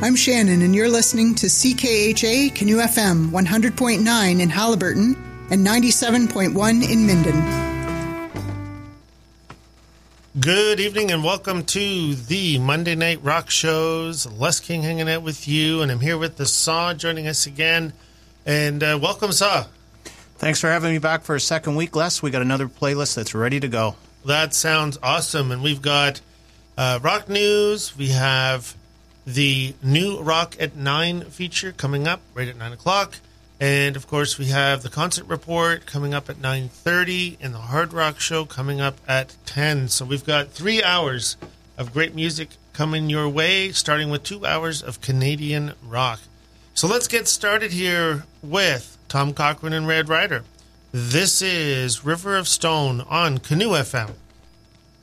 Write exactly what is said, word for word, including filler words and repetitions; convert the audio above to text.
I'm Shannon, and you're listening to C K H A Canoe F M one hundred point nine in Halliburton and ninety-seven point one in Minden. Good evening and welcome to the Monday Night Rock Shows. Les King hanging out with you, and I'm here with the Saw joining us again. And uh, welcome, Saw. Thanks for having me back for a second week, Les. We got another playlist that's ready to go. That sounds awesome. And we've got uh, rock news. We have the new Rock at nine feature coming up right at nine o'clock. And, of course, we have the concert report coming up at nine thirty and the Hard Rock Show coming up at ten. So we've got three hours of great music coming your way, starting with two hours of Canadian rock. So let's get started here with Tom Cochrane and Red Rider. This is River of Stone on Canoe F M.